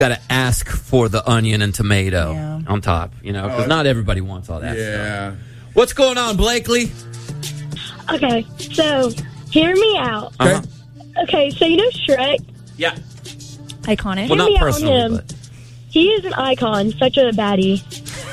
got to ask for the onion and tomato on top, because not everybody wants all that stuff. What's going on, Blakely? Okay, so hear me out. Uh-huh. Okay, so you know Shrek? Yeah. Iconic. Well, not personally, but... He is an icon, such a baddie.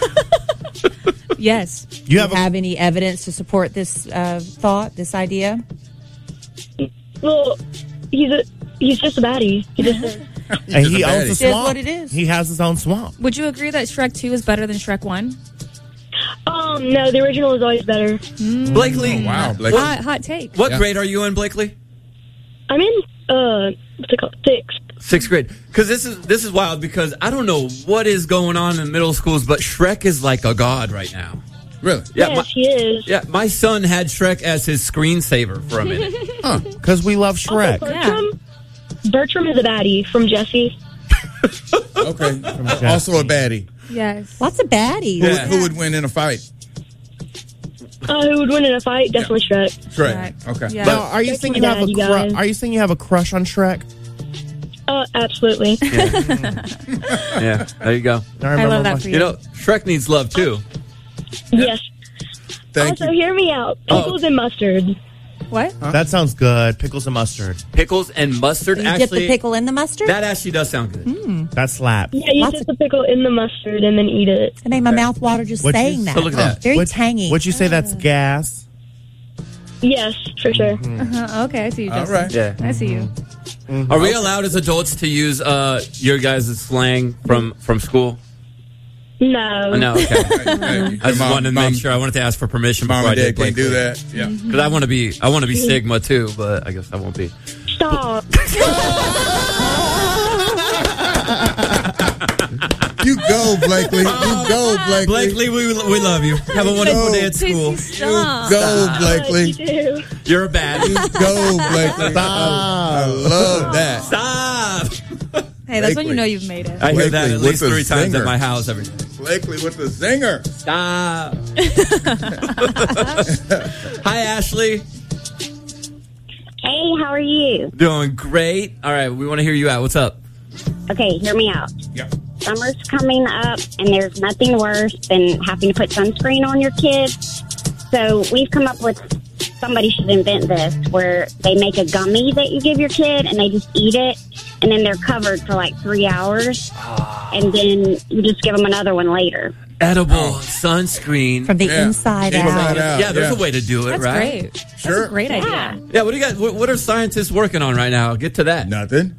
Yes. Do you have any evidence to support this thought, this idea? Well, he's just a baddie. He just is. And he owns a swamp. It is what it is. He has his own swamp. Would you agree that Shrek 2 is better than Shrek 1? No, the original is always better. Blakely. Wow, Blakely. Hot take. What grade are you in, Blakely? I'm in, what's it called? Sixth grade. Because this is wild, because I don't know what is going on in middle schools, but Shrek is like a god right now. Really? Yeah, yes, he is. Yeah, my son had Shrek as his screensaver for a minute. Because we love Shrek. Bertram is a baddie from Jessie. Okay. Also a baddie. Yes. Lots of baddies. Who would win in a fight? Who would win in a fight? Definitely Shrek. Shrek. Okay. Yeah. Now, are you saying you have a crush on Shrek? Absolutely. Yeah, there you go. I love that for you. Shrek needs love too. Yes. Thank you. Hear me out. Pickles and mustard. What? Huh? That sounds good. Pickles and mustard. Pickles and mustard. You dip the pickle in the mustard? That actually does sound good. That slaps. Yeah, you dip the pickle in the mustard and then eat it. It made my mouth water just saying that. So look at that. Very tangy. Would you say that's gas? Yes, for sure. Okay, I see you, Justin. All right. Yeah. I see you. Are we allowed as adults to use your guys' slang from school? No. No, okay. I just wanted to make sure. I wanted to ask for permission before I did. Can't do that. Yeah. Because I want to be Sigma too, but I guess I won't be. Stop. You go, Blakely. You go, Blakely. Blakely, we love you. Have a wonderful day at school. You go, Blakely. You do. You're a baddie. You go, Blakely. I love that. Stop. Hey, that's when you know you've made it. I hear that at least with 3 a times zinger. at my house every day. Blakely with the zinger. Stop. Hi, Ashley. Hey, how are you? Doing great. All right, we want to hear you out. What's up? Okay, hear me out. Yeah. Summer's coming up, and there's nothing worse than having to put sunscreen on your kids. So we've come up with, somebody should invent this, where they make a gummy that you give your kid, and they just eat it, and then they're covered for like 3 hours, and then you just give them another one later. Edible sunscreen. From the inside out. Yeah, there's a way to do it, That's right? great. Sure. That's a great idea. Yeah, what do you got? What are scientists working on right now? Get to that. Nothing.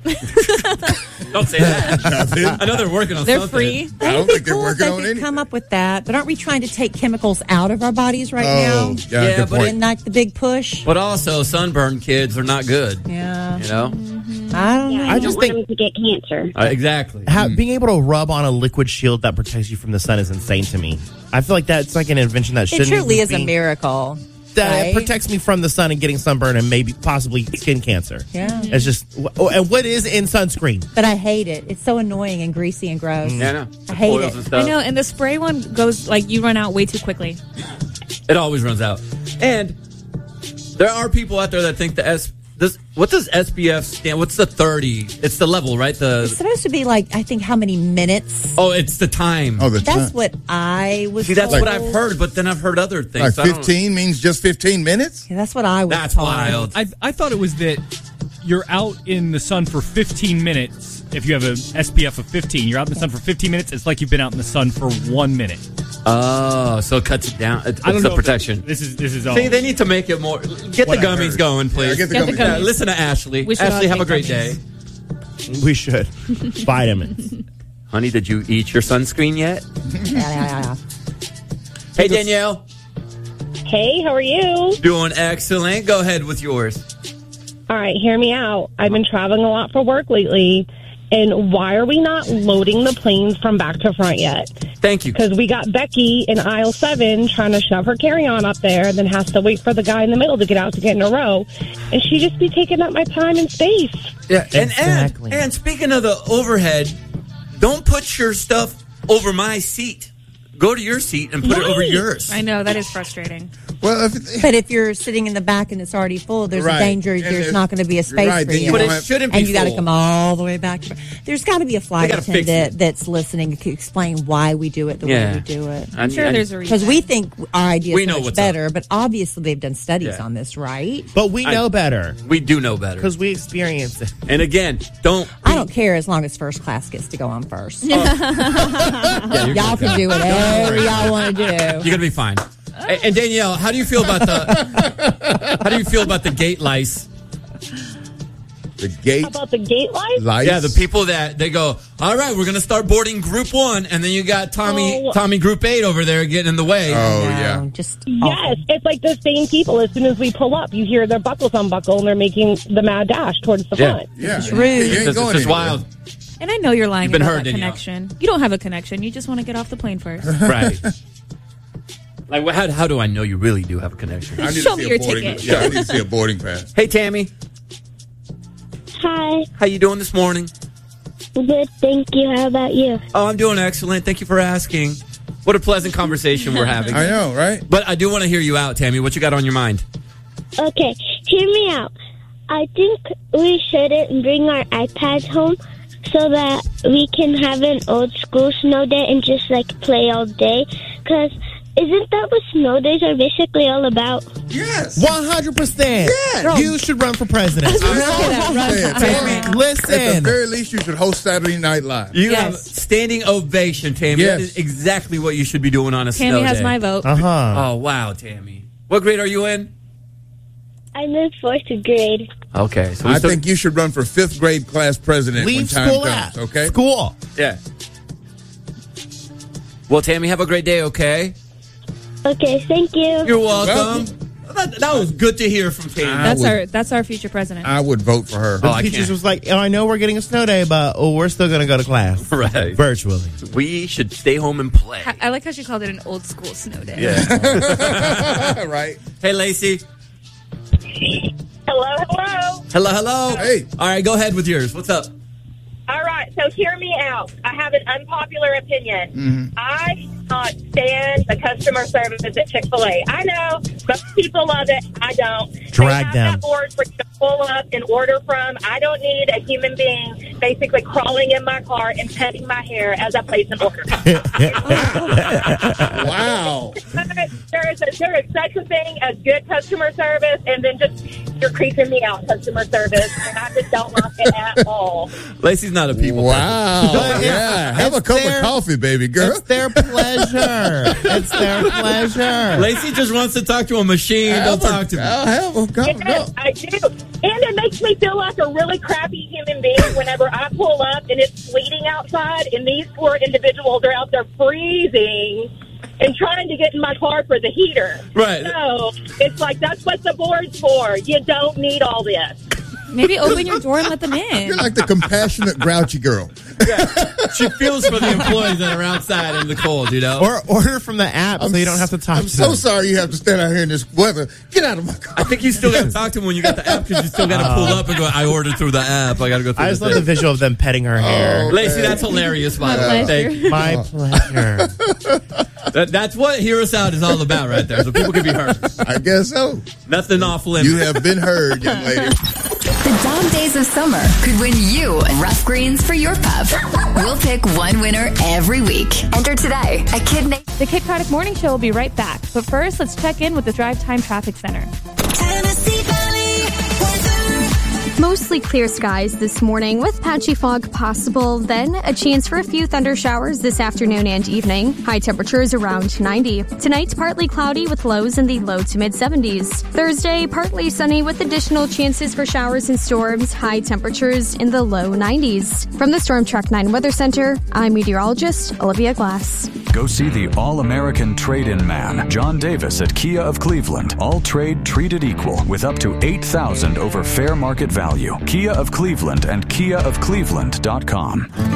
Don't say that. Nothing. I know they're working on They're something. free. I don't think they're working on They anything. could come up with that, but aren't we trying to take chemicals out of our bodies right now? Yeah, good but point. Isn't like the big push? But also, sunburned kids are not good. Yeah. You know? I don't know. Yeah, I you just don't think- want them to get cancer. Exactly. Being able to rub on a liquid shield that protects you from the sun is insane to me. I feel like that's like an invention that It shouldn't truly even is a be- miracle. That right? it protects me from the sun and getting sunburned and maybe possibly skin cancer. Yeah. It's just, and what is in sunscreen? But I hate it. It's so annoying and greasy and gross. Yeah, I know. I hate Oils it. and stuff. I know, and the spray one goes, like, you run out way too quickly. It always runs out. And there are people out there that think what does SPF stand? What's the 30? It's the level, right? It's supposed to be like, I think, how many minutes? Oh, it's the time. Oh, That's what I was See, that's told. what I've heard, but then I've heard other things. Like 15 means just 15 minutes? Yeah, that's what I was That's told. wild. I thought it was that you're out in the sun for 15 minutes. If you have an SPF of 15, you're out in the sun for 15 minutes. It's like you've been out in the sun for 1 minute. Oh, so it cuts it down. It's I don't the know. protection. This is all. See, they need to make it more. Get What the I gummies heard. going, please. Yeah, get the Get the gummies. gummies. Listen to Ashley. We should Ashley, all have a take great gummies. day. We should. Vitamins. Honey, did you eat your sunscreen yet? Yeah. Hey, Danielle. Hey, how are you? Doing excellent. Go ahead with yours. All right, hear me out. I've been traveling a lot for work lately, and why are we not loading the planes from back to front yet? Thank you. Because we got Becky in aisle 7 trying to shove her carry-on up there, then has to wait for the guy in the middle to get out to get in a row, and she just be taking up my time and space. Yeah, Exactly. and speaking of the overhead, don't put your stuff over my seat. Go to your seat and put it over yours. I know, that is frustrating. Well, But if you're sitting in the back and it's already full, there's Right. a danger And there's not going to be a space right, for then you. you But won't it have- shouldn't be And you got to full. come all the way back. There's got to be a flight gotta fix attendant it. that's listening to explain why we do it the way we do it. I'm sure there's a reason. Because we think our idea We is know much what's better, but obviously they've done studies Yeah. on this, right? But we know better We do know better. because we experience it. And again, don't. I don't care as long as first class gets to go on first. Yeah, you're Y'all good. can do whatever y'all want to do. You're gonna be fine. And Danielle, how do you feel about the gate lice? the gate How about the gate lights? lights. Yeah, the people that they go, all right, we're gonna start boarding Group 1, and then you got Tommy Group 8 over there getting in the way. Oh, No, yeah. just Yes, it's like the same people. As soon as we pull up, you hear their buckles unbuckle, and they're making the mad dash towards the Yeah. front. Yeah. It's rude. You ain't It's going just anywhere. wild, And I know you're lying You've been about heard, that Danielle. connection. You don't have a connection. You just want to get off the plane first. right? Like, how do I know you really do have a connection? I need Show to me see your a boarding. ticket. Yeah, I need to see a boarding pass. Hey, Tammy, Hi. how you doing this morning? Good, thank you. How about you? Oh, I'm doing excellent. Thank you for asking. What a pleasant conversation we're having. I know, right? But I do want to hear you out, Tammy. What you got on your mind? Okay, hear me out. I think we shouldn't bring our iPads home so that we can have an old school snow day and just like play all day. Because isn't that what snow days are basically all about? Yes. 100%. Yeah. You should run for president. Tammy, at the Listen. very least, you should host Saturday Night Live. You Yes. have standing ovation, Tammy. Yes. That is exactly what you should be doing on a Tammy snow has day. my vote. Uh-huh. Oh, wow, Tammy. What grade are you in? I'm in 4th grade. Okay. So I think you should run for 5th grade class president when Leave time school comes, out. okay? School. Yeah. Well, Tammy, have a great day, okay? Okay, thank you. You're welcome. That was good to hear from Tammy. That's our future president. I would vote for her. Oh, I The teachers can't. was like, I know we're getting a snow day, but we're still going to go to class. Right. Virtually. We should stay home and play. I like how she called it an old school snow day. Yeah. Right? Hey, Lacey. Hello. Hello. Hey. All right, go ahead with yours. What's up? All right, so hear me out. I have an unpopular opinion. I cannot stand the customer service at Chick-fil-A. I know most people love it. I don't. Drag they have them. that board for you to pull up and order from. I don't need a human being basically crawling in my car and petting my hair as I place an order. Wow. There is such a thing as good customer service, and then just you're creeping me out customer service, and I just don't like it at all. Lacey's not a people Wow. But Yeah. Have a it's cup their- of coffee, baby girl. It's their pleasure. It's their pleasure. person. Lacey just wants to talk to a machine. Don't talk to me. I'll have a cup. Yes, I do. And it makes me feel like a really crappy human being whenever I pull up and it's sleeting outside and these poor individuals are out there freezing and trying to get in my car for the heater. Right. So it's like, that's what the board's for. You don't need all this. Maybe open your door and let them in. You're like the compassionate, grouchy girl. She feels for the employees that are outside in the cold, you know? Or order from the app so you don't have to talk I'm to so them. sorry you have to stand out here in this weather. Get out of my car. I think you still got to talk to them when you got the app because you still got to pull up and go, I ordered through the app. I got to go through I just the love the thing. visual of them petting her hair. Lacey, that's hilarious, by the way. pleasure. Thank you. My pleasure. That's what Hear Us Out is all about right there. So people can be heard. I guess so. Nothing off limits. You have been heard, young lady. The dog days of summer could win you rough greens for your pup. We'll pick one winner every week. Enter today at The Kid Craddock Morning Show will be right back. But first, let's check in with the Drive Time Traffic Center. Mostly clear skies this morning with patchy fog possible, then a chance for a few thunder showers this afternoon and evening. High temperatures around 90. Tonight, partly cloudy with lows in the low to mid 70s. Thursday, partly sunny with additional chances for showers and storms. High temperatures in the low 90s. From the Storm Track 9 Weather Center, I'm meteorologist Olivia Glass. Go see the All-American Trade-In Man, John Davis at Kia of Cleveland. All trade treated equal with up to $8,000 over fair market value. Kia of Cleveland and KiaofCleveland.com.